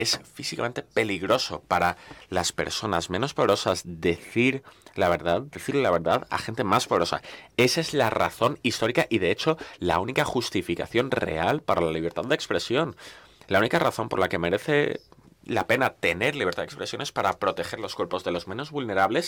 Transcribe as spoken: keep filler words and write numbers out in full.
es físicamente peligroso para las personas menos poderosas decir la verdad, decirle la verdad a gente más poderosa. Esa es la razón histórica y, de hecho, la única justificación real para la libertad de expresión. La única razón por la que merece la pena tener libertad de expresión es para proteger los cuerpos de los menos vulnerables